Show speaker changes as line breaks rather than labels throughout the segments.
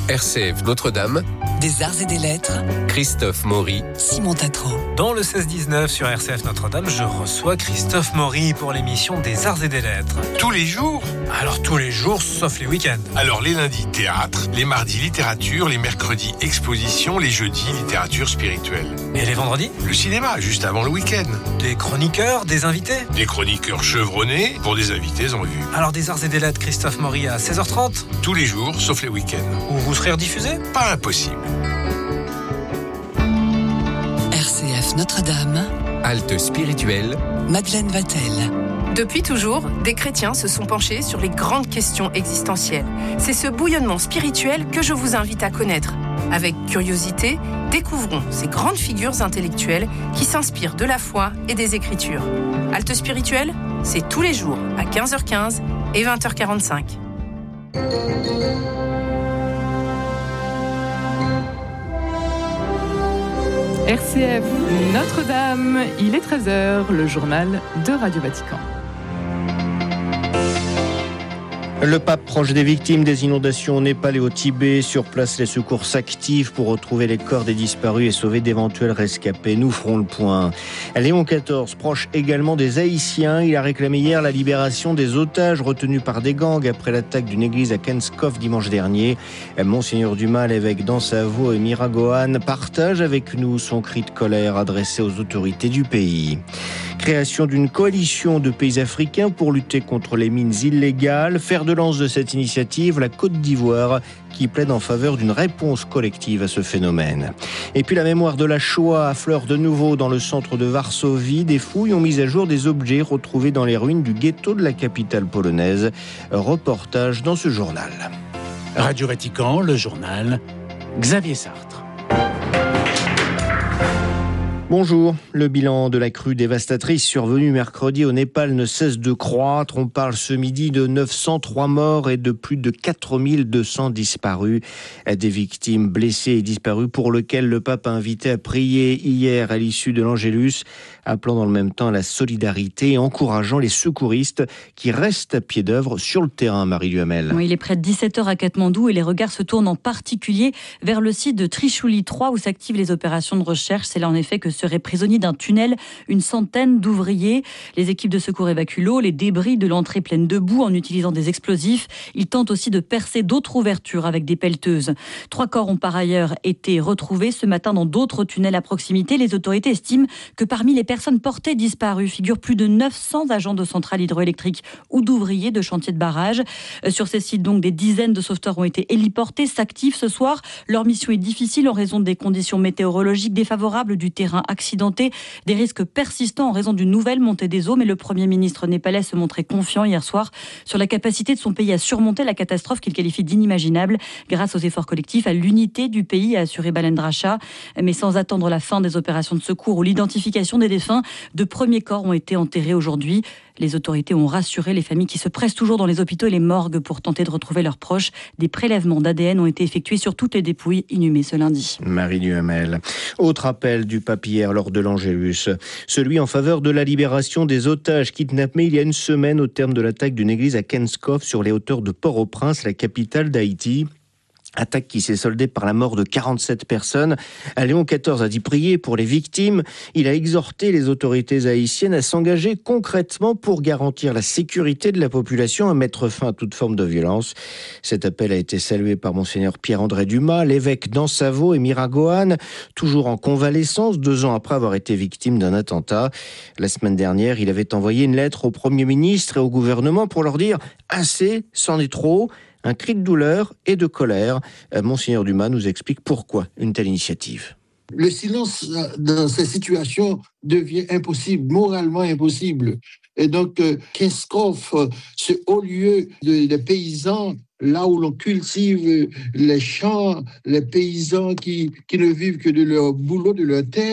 RCF Notre-Dame,
des arts et des lettres,
Christophe Maury,
Simon Tatro.
Dans le 16-19 sur RCF Notre-Dame, je reçois Christophe Maury pour l'émission des arts et des lettres.
Tous les jours ?
Alors tous les jours, sauf les week-ends.
Alors les lundis, théâtre, les mardis, littérature, les mercredis, exposition, les jeudis, littérature spirituelle.
Et les vendredis ?
Le cinéma, juste avant le week-end.
Des chroniqueurs, des invités ?
Des chroniqueurs chevronnés pour des invités en vue.
Alors des arts et des lettres, Christophe Maury à 16h30 ?
Tous les jours, sauf les week-ends.
Où vous serez rediffusé ?
Pas impossible.
RCF Notre-Dame,
halte spirituelle,
Madeleine Vatel.
Depuis toujours, des chrétiens se sont penchés sur les grandes questions existentielles. C'est ce bouillonnement spirituel que je vous invite à connaître. Avec curiosité, découvrons ces grandes figures intellectuelles qui s'inspirent de la foi et des Écritures. Halte spirituelle, c'est tous les jours à 15h15 et 20h45.
RCF Notre-Dame, il est 13h, le journal de Radio Vatican.
Le pape proche des victimes des inondations au Népal et au Tibet. Sur place, les secours s'activent pour retrouver les corps des disparus et sauver d'éventuels rescapés. Nous ferons le point. Léon XIV, proche également des Haïtiens. Il a réclamé hier la libération des otages retenus par des gangs après l'attaque d'une église à Kenskov dimanche dernier. Monseigneur Dumas, l'évêque d'Ansavo et Miragoâne, partage avec nous son cri de colère adressé aux autorités du pays. Création d'une coalition de pays africains pour lutter contre les mines illégales. Fer de lance de cette initiative, la Côte d'Ivoire, qui plaide en faveur d'une réponse collective à ce phénomène. Et puis la mémoire de la Shoah affleure de nouveau dans le centre de Varsovie. Des fouilles ont mis à jour des objets retrouvés dans les ruines du ghetto de la capitale polonaise. Reportage dans ce journal.
Radio Vatican, le journal, Xavier Sartre.
Bonjour. Le bilan de la crue dévastatrice survenue mercredi au Népal ne cesse de croître. On parle ce midi de 903 morts et de plus de 4200 disparus. Des victimes blessées et disparues pour lesquelles le pape a invité à prier hier à l'issue de l'Angélus, appelant dans le même temps à la solidarité et encourageant les secouristes qui restent à pied d'œuvre sur le terrain, Marie Duhamel.
Oui, il est près de 17h à Katmandou et les regards se tournent en particulier vers le site de Trishuli 3 où s'activent les opérations de recherche. C'est là en effet que seraient prisonniers d'un tunnel une centaine d'ouvriers. Les équipes de secours évacuent l'eau, les débris de l'entrée pleine de boue en utilisant des explosifs. Ils tentent aussi de percer d'autres ouvertures avec des pelleteuses. 3 corps ont par ailleurs été retrouvés ce matin dans d'autres tunnels à proximité. Les autorités estiment que parmi les personnes portées disparues figurent plus de 900 agents de centrales hydroélectriques ou d'ouvriers de chantiers de barrage. Sur ces sites, donc, des dizaines de sauveteurs ont été héliportés, s'activent ce soir. Leur mission est difficile en raison des conditions météorologiques défavorables, du terrain accidenté, des risques persistants en raison d'une nouvelle montée des eaux. Mais le Premier ministre népalais se montrait confiant hier soir sur la capacité de son pays à surmonter la catastrophe qu'il qualifie d'inimaginable grâce aux efforts collectifs, à l'unité du pays, a assuré Balendra Shah. Mais sans attendre la fin des opérations de secours ou l'identification des défunts, de premiers corps ont été enterrés aujourd'hui. Les autorités ont rassuré les familles qui se pressent toujours dans les hôpitaux et les morgues pour tenter de retrouver leurs proches. Des prélèvements d'ADN ont été effectués sur toutes les dépouilles inhumées ce lundi.
Marie Duhamel. Autre appel du pape hier lors de l'Angélus. Celui en faveur de la libération des otages kidnappés il y a une semaine au terme de l'attaque d'une église à Kenskov sur les hauteurs de Port-au-Prince, la capitale d'Haïti. Attaque qui s'est soldée par la mort de 47 personnes. Léon XIV a dit prier pour les victimes. Il a exhorté les autorités haïtiennes à s'engager concrètement pour garantir la sécurité de la population et mettre fin à toute forme de violence. Cet appel a été salué par Monseigneur Pierre-André Dumas, l'évêque d'Ansavo et Miragoâne, toujours en convalescence 2 ans après avoir été victime d'un attentat. La semaine dernière, il avait envoyé une lettre au Premier ministre et au gouvernement pour leur dire « assez, c'en est trop ». Un cri de douleur et de colère. Monseigneur Dumas nous explique pourquoi une telle initiative.
Le silence dans ces situations devient impossible, moralement impossible. Et donc, Kenskov, ce haut lieu des paysans, là où l'on cultive les champs, les paysans qui ne vivent que de leur boulot, de leur terre,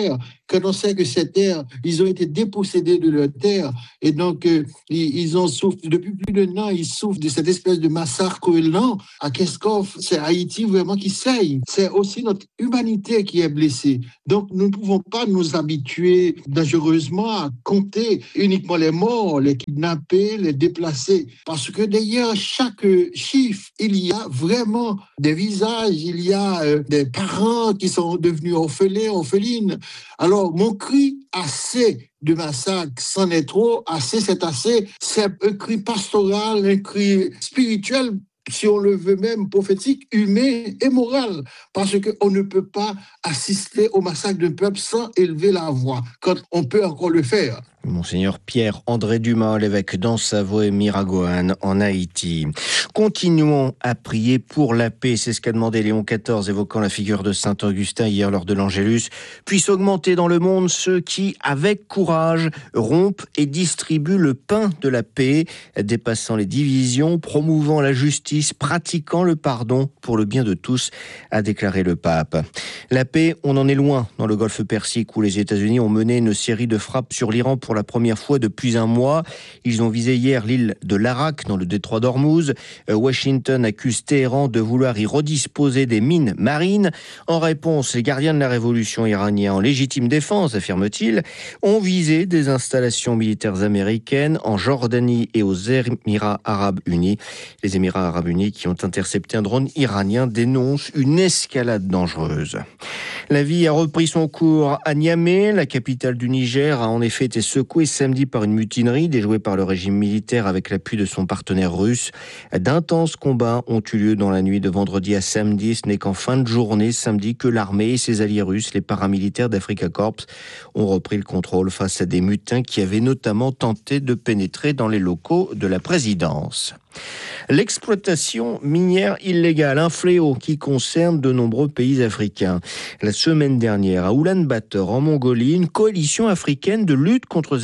quand on sait que ces terres, ils ont été dépossédés de leurs terres, et donc ils en souffrent depuis plus d'un an, ils souffrent de cette espèce de massacre lent. À Keskov, c'est Haïti vraiment qui saigne. C'est aussi notre humanité qui est blessée. Donc nous ne pouvons pas nous habituer dangereusement à compter uniquement les morts, les kidnappés, les déplacés, parce que derrière chaque chiffre, il y a vraiment des visages, il y a des parents qui sont devenus orphelins, orphelines. Alors, mon cri, assez de massacre, c'en est trop, assez, c'est assez. C'est un cri pastoral, un cri spirituel, si on le veut même, prophétique, humain et moral, parce qu'on ne peut pas assister au massacre d'un peuple sans élever la voix, quand on peut encore le faire.
Monseigneur Pierre-André Dumas, l'évêque d'Anse-Savoie et Miragoâne en Haïti. Continuons à prier pour la paix, c'est ce qu'a demandé Léon XIV, évoquant la figure de Saint Augustin hier lors de l'Angélus. Puisse augmenter dans le monde ceux qui, avec courage, rompent et distribuent le pain de la paix, dépassant les divisions, promouvant la justice, pratiquant le pardon pour le bien de tous, a déclaré le pape. La paix, on en est loin dans le golfe Persique où les États-Unis ont mené une série de frappes sur l'Iran pour la première fois depuis un mois. Ils ont visé hier l'île de l'Arak dans le détroit d'Ormuz. Washington accuse Téhéran de vouloir y redisposer des mines marines. En réponse, les gardiens de la révolution iraniens en légitime défense, affirme-t-il, ont visé des installations militaires américaines en Jordanie et aux Émirats arabes unis. Les Émirats arabes unis qui ont intercepté un drone iranien dénoncent une escalade dangereuse. La vie a repris son cours à Niamey. La capitale du Niger a en effet été secouée samedi par une mutinerie déjouée par le régime militaire avec l'appui de son partenaire russe. D'intenses combats ont eu lieu dans la nuit de vendredi à samedi. Ce n'est qu'en fin de journée, samedi, que l'armée et ses alliés russes, les paramilitaires d'Africa Corps, ont repris le contrôle face à des mutins qui avaient notamment tenté de pénétrer dans les locaux de la présidence. L'exploitation minière illégale, un fléau qui concerne de nombreux pays africains. La semaine dernière, à Oulan-Bator, en Mongolie, une coalition africaine de lutte contre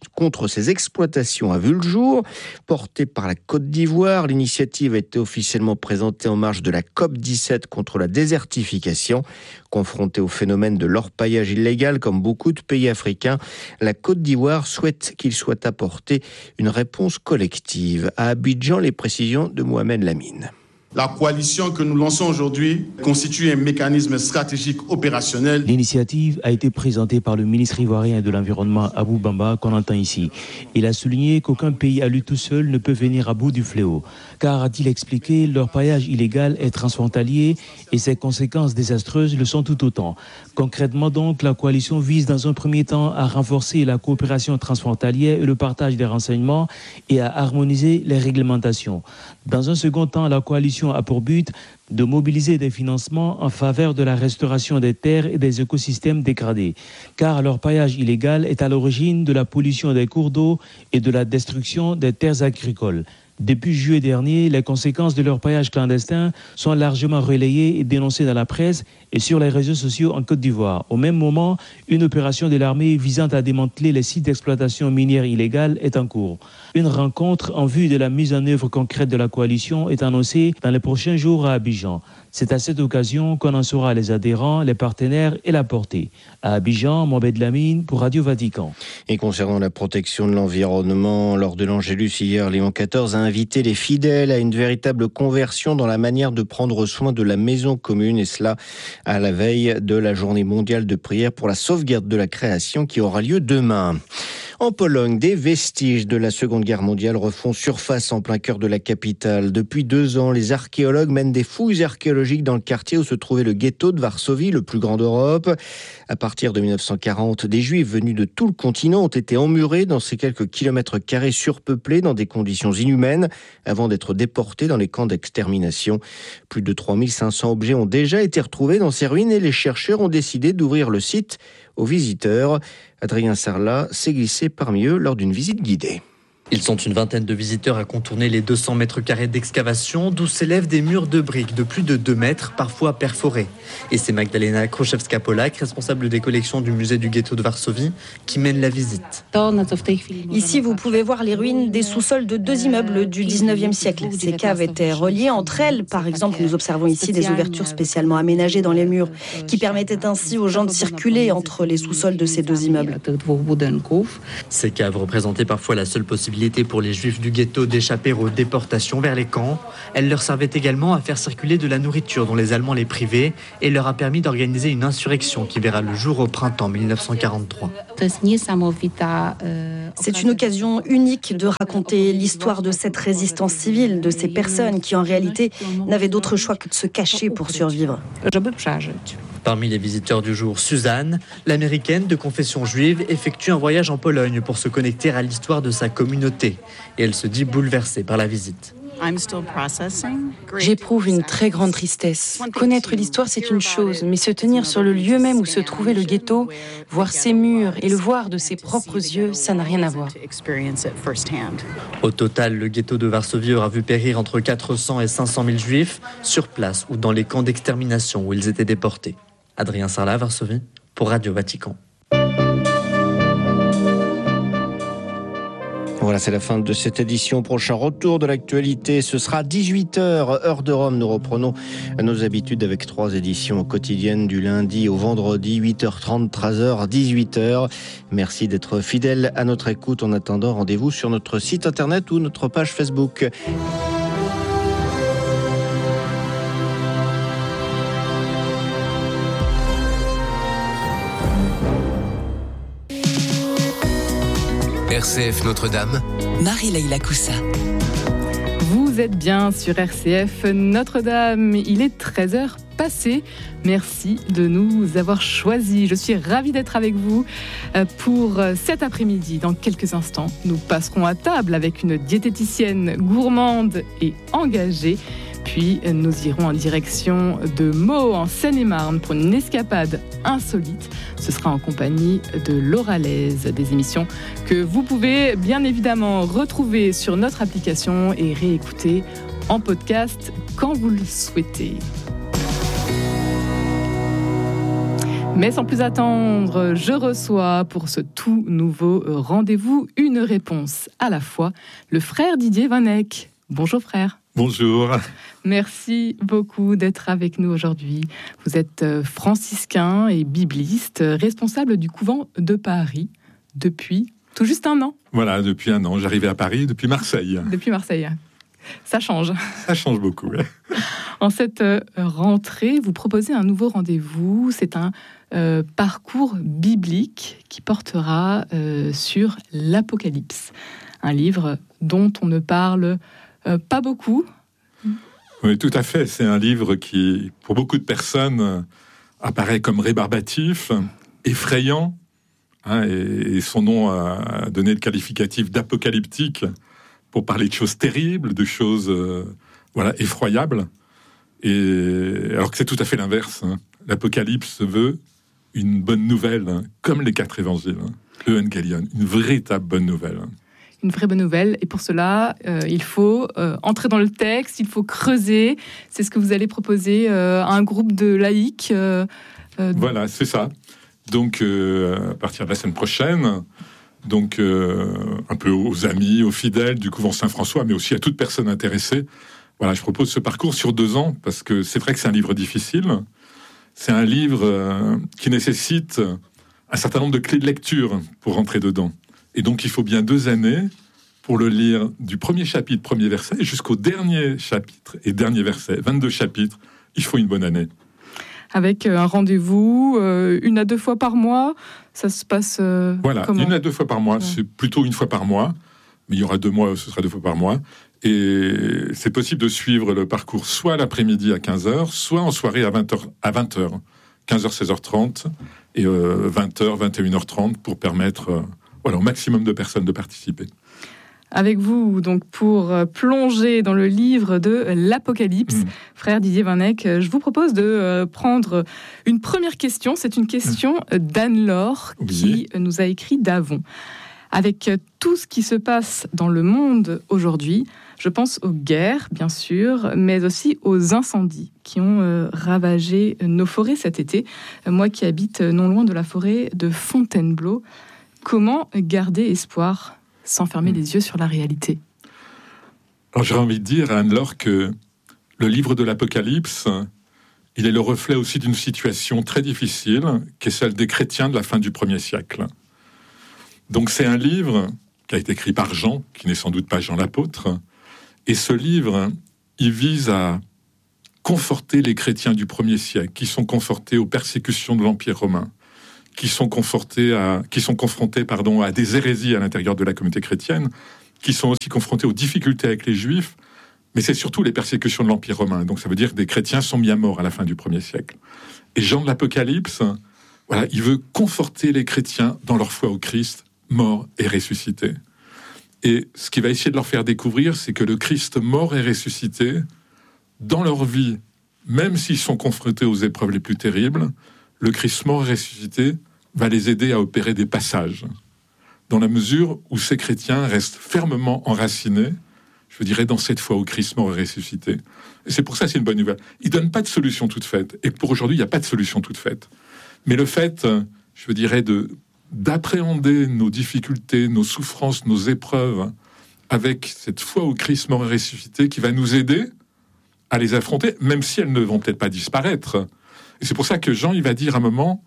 ces exploitations a vu le jour. Portée par la Côte d'Ivoire, l'initiative a été officiellement présentée en marge de la COP17 contre la désertification. Confrontée au phénomène de l'orpaillage illégal, comme beaucoup de pays africains, la Côte d'Ivoire souhaite qu'il soit apporté une réponse collective. À Abidjan, les précisions de Mohamed Lamine.
La coalition que nous lançons aujourd'hui constitue un mécanisme stratégique opérationnel.
L'initiative a été présentée par le ministre ivoirien de l'Environnement, Abou Bamba, qu'on entend ici. Il a souligné qu'aucun pays à lui tout seul ne peut venir à bout du fléau. Car, a-t-il expliqué, l'orpaillage illégal est transfrontalier et ses conséquences désastreuses le sont tout autant. Concrètement donc, la coalition vise dans un premier temps à renforcer la coopération transfrontalière et le partage des renseignements et à harmoniser les réglementations. Dans un second temps, la coalition a pour but de mobiliser des financements en faveur de la restauration des terres et des écosystèmes dégradés. Car l'orpaillage illégal est à l'origine de la pollution des cours d'eau et de la destruction des terres agricoles. Depuis juillet dernier, les conséquences de l'orpaillage clandestin sont largement relayées et dénoncées dans la presse et sur les réseaux sociaux en Côte d'Ivoire. Au même moment, une opération de l'armée visant à démanteler les sites d'exploitation minière illégale est en cours. Une rencontre en vue de la mise en œuvre concrète de la coalition est annoncée dans les prochains jours à Abidjan. C'est à cette occasion qu'on en saura les adhérents, les partenaires et la portée. À Abidjan, Mohamed Lamine pour Radio Vatican.
Et concernant la protection de l'environnement, lors de l'Angélus hier, Léon XIV a invité les fidèles à une véritable conversion dans la manière de prendre soin de la maison commune, et cela à la veille de la journée mondiale de prière pour la sauvegarde de la création qui aura lieu demain. En Pologne, des vestiges de la Seconde Guerre mondiale refont surface en plein cœur de la capitale. Depuis 2 ans, les archéologues mènent des fouilles archéologiques dans le quartier où se trouvait le ghetto de Varsovie, le plus grand d'Europe. À partir de 1940, des Juifs venus de tout le continent ont été emmurés dans ces quelques kilomètres carrés surpeuplés dans des conditions inhumaines avant d'être déportés dans les camps d'extermination. Plus de 3500 objets ont déjà été retrouvés dans ces ruines et les chercheurs ont décidé d'ouvrir le site aux visiteurs. Adrien Sarlat s'est glissé parmi eux lors d'une visite guidée.
Ils sont une vingtaine de visiteurs à contourner les 200 mètres carrés d'excavation d'où s'élèvent des murs de briques de plus de 2 mètres, parfois perforés. Et c'est Magdalena Kruszewska-Polak, responsable des collections du musée du ghetto de Varsovie, qui mène la visite.
Ici, vous pouvez voir les ruines des sous-sols de 2 immeubles du 19e siècle. Ces caves étaient reliées entre elles. Par exemple, nous observons ici des ouvertures spécialement aménagées dans les murs, qui permettaient ainsi aux gens de circuler entre les sous-sols de ces 2 immeubles.
Ces caves représentaient parfois la seule possibilité pour les Juifs du ghetto d'échapper aux déportations vers les camps. Elles leur servaient également à faire circuler de la nourriture dont les Allemands les privaient et leur a permis d'organiser une insurrection qui verra le jour au printemps 1943.
C'est une occasion unique de raconter l'histoire de cette résistance civile, de ces personnes qui en réalité n'avaient d'autre choix que de se cacher pour survivre.
Parmi les visiteurs du jour, Suzanne, l'américaine de confession juive, effectue un voyage en Pologne pour se connecter à l'histoire de sa communauté. Et elle se dit bouleversée par la visite.
J'éprouve une très grande tristesse. Connaître l'histoire, c'est une chose, mais se tenir sur le lieu même où se trouvait le ghetto, voir ses murs et le voir de ses propres yeux, ça n'a rien à voir.
Au total, le ghetto de Varsovie aura vu périr entre 400 et 500 000 juifs sur place ou dans les camps d'extermination où ils étaient déportés. Adrien Sarlat, Varsovie, pour Radio Vatican.
Voilà, c'est la fin de cette édition. Prochain retour de l'actualité, ce sera 18h, heure de Rome. Nous reprenons nos habitudes avec 3 éditions quotidiennes du lundi au vendredi, 8h30, 13h, 18h. Merci d'être fidèles à notre écoute. En attendant, rendez-vous sur notre site internet ou notre page Facebook.
RCF Notre-Dame,
Marie-Leila Coussa.
Vous êtes bien sur RCF Notre-Dame. Il est 13h passé. Merci de nous avoir choisis. Je suis ravie d'être avec vous pour cet après-midi. Dans quelques instants, nous passerons à table avec une diététicienne gourmande et engagée. Puis nous irons en direction de Meaux, en Seine-et-Marne, pour une escapade insolite. Ce sera en compagnie de Laura Lez, des émissions que vous pouvez bien évidemment retrouver sur notre application et réécouter en podcast quand vous le souhaitez. Mais sans plus attendre, je reçois pour ce tout nouveau rendez-vous une réponse à la fois, le frère Didier Van Eyck. Bonjour frère.
Bonjour.
Merci beaucoup d'être avec nous aujourd'hui. Vous êtes franciscain et bibliste, responsable du couvent de Paris depuis tout juste 1 an.
Voilà, depuis 1 an. J'arrivais à Paris depuis Marseille.
Depuis Marseille. Ça change.
Ça change beaucoup. Ouais.
En cette rentrée, vous proposez un nouveau rendez-vous. C'est un parcours biblique qui portera sur l'Apocalypse. Un livre dont on ne parle pas beaucoup.
Oui, tout à fait. C'est un livre qui, pour beaucoup de personnes, apparaît comme rébarbatif, effrayant, hein, et son nom a donné le qualificatif d'apocalyptique pour parler de choses terribles, de choses effroyables. Et alors que c'est tout à fait l'inverse. Hein. L'Apocalypse veut une bonne nouvelle, hein, comme les 4 évangiles. Hein. Evangelion, une véritable bonne nouvelle. Hein.
Une vraie bonne nouvelle. Et pour cela, il faut entrer dans le texte, il faut creuser. C'est ce que vous allez proposer à un groupe de laïcs.
Voilà, c'est ça. Donc, à partir de la semaine prochaine, donc un peu aux amis, aux fidèles du couvent Saint-François, mais aussi à toute personne intéressée. Voilà, je propose ce parcours sur 2 ans, parce que c'est vrai que c'est un livre difficile. C'est un livre qui nécessite un certain nombre de clés de lecture pour rentrer dedans. Et donc, il faut bien 2 années pour le lire du premier chapitre, premier verset, jusqu'au dernier chapitre et dernier verset. 22 chapitres, il faut une bonne année.
Avec un rendez-vous 1 à 2 fois par mois, ça se passe
voilà,
comment ?
1 à 2 fois par mois, c'est plutôt 1 fois par mois. Mais il y aura 2 mois, ce sera 2 fois par mois. Et c'est possible de suivre le parcours soit l'après-midi à 15h, soit en soirée à 20h. 15h, 16h30 et 20h, 21h30 pour permettre au maximum de personnes de participer.
Avec vous, donc, pour plonger dans le livre de l'Apocalypse, frère Didier Van Eyck, je vous propose de prendre une première question. C'est une question d'Anne-Laure qui nous a écrit d'Avon. Avec tout ce qui se passe dans le monde aujourd'hui, je pense aux guerres, bien sûr, mais aussi aux incendies qui ont ravagé nos forêts cet été. Moi qui habite non loin de la forêt de Fontainebleau, comment garder espoir sans fermer les yeux sur la réalité ?
Alors j'aurais envie de dire à Anne-Laure que le livre de l'Apocalypse, il est le reflet aussi d'une situation très difficile, qui est celle des chrétiens de la fin du 1er siècle. Donc c'est un livre qui a été écrit par Jean, qui n'est sans doute pas Jean l'apôtre, et ce livre, il vise à conforter les chrétiens du 1er siècle, qui sont confrontés aux persécutions de l'Empire romain, qui sont confrontés à des hérésies à l'intérieur de la communauté chrétienne, qui sont aussi confrontés aux difficultés avec les Juifs, mais c'est surtout les persécutions de l'Empire romain. Donc ça veut dire que des chrétiens sont mis à mort à la fin du 1er siècle. Et Jean de l'Apocalypse, il veut conforter les chrétiens dans leur foi au Christ, mort et ressuscité. Et ce qu'il va essayer de leur faire découvrir, c'est que le Christ mort et ressuscité, dans leur vie, même s'ils sont confrontés aux épreuves les plus terribles, le Christ mort et ressuscité va les aider à opérer des passages, dans la mesure où ces chrétiens restent fermement enracinés, je dirais, dans cette foi au Christ mort et ressuscité. Et c'est pour ça que c'est une bonne nouvelle. Il ne donne pas de solution toute faite. Et pour aujourd'hui, il n'y a pas de solution toute faite. Mais le fait, je dirais, d'appréhender nos difficultés, nos souffrances, nos épreuves, avec cette foi au Christ mort et ressuscité qui va nous aider à les affronter, même si elles ne vont peut-être pas disparaître. Et c'est pour ça que Jean, il va dire à un moment,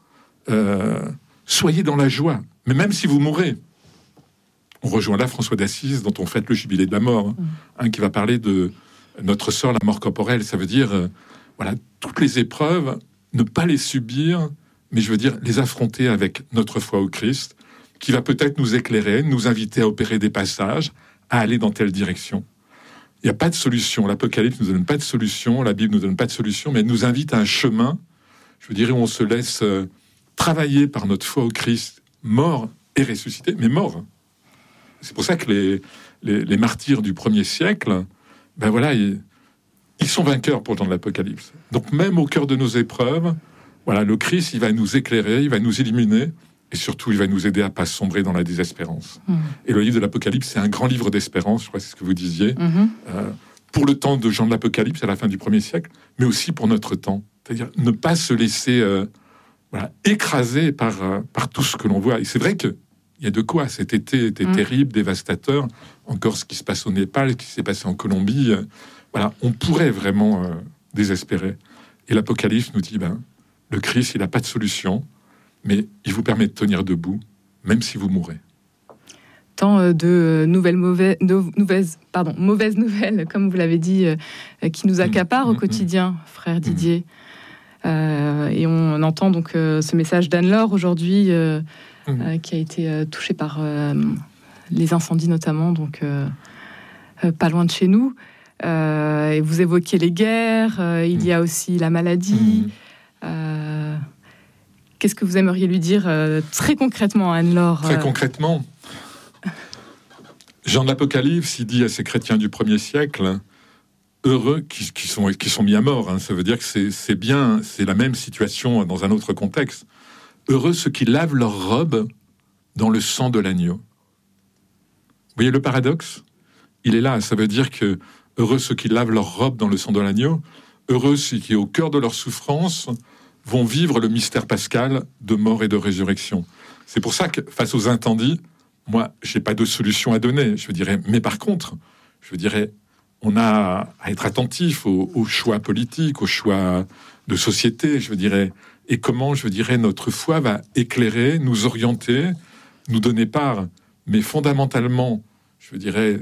soyez dans la joie, mais même si vous mourrez. On rejoint là François d'Assise, dont on fête le jubilé de la mort, qui va parler de notre sort, la mort corporelle. Ça veut dire, toutes les épreuves, ne pas les subir, mais je veux dire, les affronter avec notre foi au Christ, qui va peut-être nous éclairer, nous inviter à opérer des passages, à aller dans telle direction. Il n'y a pas de solution. L'Apocalypse ne nous donne pas de solution, la Bible ne nous donne pas de solution, mais elle nous invite à un chemin, je dirais, où on se laisse travailler par notre foi au Christ, mort et ressuscité, mais mort. C'est pour ça que les martyrs du 1er siècle, ils sont vainqueurs pour le temps de l'Apocalypse. Donc même au cœur de nos épreuves, le Christ, il va nous éclairer, il va nous illuminer, et surtout, il va nous aider à ne pas sombrer dans la désespérance. Et le livre de l'Apocalypse, c'est un grand livre d'espérance, je crois que c'est ce que vous disiez, pour le temps de Jean de l'Apocalypse à la fin du 1er siècle, mais aussi pour notre temps. C'est-à-dire ne pas se laisser écraser par tout ce que l'on voit. Et c'est vrai qu'il y a de quoi. Cet été était terrible, dévastateur. Encore ce qui se passe au Népal, ce qui s'est passé en Colombie. On pourrait vraiment désespérer. Et l'Apocalypse nous dit, le Christ, il n'a pas de solution, mais il vous permet de tenir debout, même si vous mourrez.
Tant de mauvaises nouvelles, comme vous l'avez dit, qui nous accaparent au quotidien, frère Didier. Et on entend donc ce message d'Anne-Laure aujourd'hui, qui a été touché par les incendies notamment, donc pas loin de chez nous. Et vous évoquez les guerres, il y a aussi la maladie. Qu'est-ce que vous aimeriez lui dire très concrètement, Anne-Laure?
Très concrètement, Jean de l'Apocalypse, il dit à ces chrétiens du 1er siècle, heureux qui sont mis à mort. Ça veut dire que c'est bien, c'est la même situation dans un autre contexte. Heureux ceux qui lavent leur robe dans le sang de l'agneau. Vous voyez le paradoxe? Il est là. Ça veut dire que heureux ceux qui lavent leur robe dans le sang de l'agneau, heureux ceux qui, au cœur de leur souffrance, vont vivre le mystère pascal de mort et de résurrection. C'est pour ça que, face aux incendies, moi, je n'ai pas de solution à donner, je dirais. Mais par contre, je dirais, on a à être attentif aux choix politiques, aux choix de société, je dirais. Et comment, je dirais, notre foi va éclairer, nous orienter, nous donner part. Mais fondamentalement, je dirais,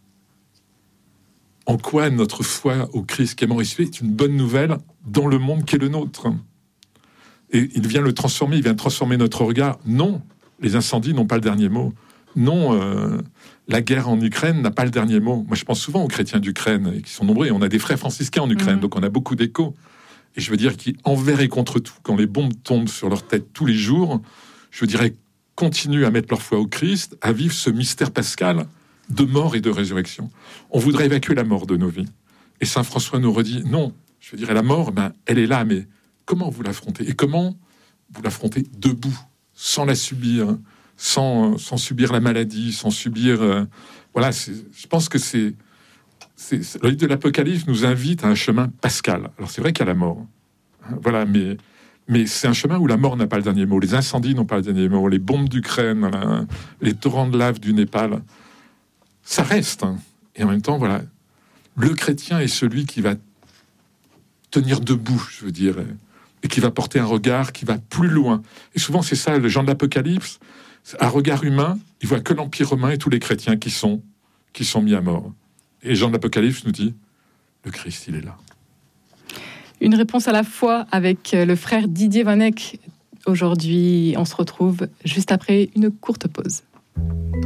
en quoi notre foi au Christ qui est mort et ressuscité est une bonne nouvelle dans le monde qui est le nôtre. Et il vient le transformer, il vient transformer notre regard. Non, les incendies n'ont pas le dernier mot. Non, la guerre en Ukraine n'a pas le dernier mot. Moi, je pense souvent aux chrétiens d'Ukraine, et qui sont nombreux, et on a des frères franciscains en Ukraine, donc on a beaucoup d'échos. Et je veux dire qu'envers et contre tout, quand les bombes tombent sur leur tête tous les jours, je dirais, continuent à mettre leur foi au Christ, à vivre ce mystère pascal de mort et de résurrection. On voudrait évacuer la mort de nos vies. Et Saint François nous redit, non, je dirais, la mort, elle est là, mais comment vous l'affrontez? Et comment vous l'affrontez debout, sans la subir, sans subir la maladie, sans subir... voilà, je pense que le livre de l'Apocalypse nous invite à un chemin pascal. Alors c'est vrai qu'il y a la mort, hein, voilà, mais c'est un chemin où la mort n'a pas le dernier mot, les incendies n'ont pas le dernier mot, les bombes d'Ukraine, les torrents de lave du Népal, ça reste. Hein. Et en même temps, voilà, le chrétien est celui qui va tenir debout, je veux dire, et qui va porter un regard qui va plus loin. Et souvent, c'est ça, le genre de l'Apocalypse, un regard humain, il voit que l'Empire romain et tous les chrétiens qui sont mis à mort. Et Jean de l'Apocalypse nous dit, le Christ, il est là.
Une réponse à la fois avec le frère Didier Van Eyck. Aujourd'hui, on se retrouve juste après une courte pause.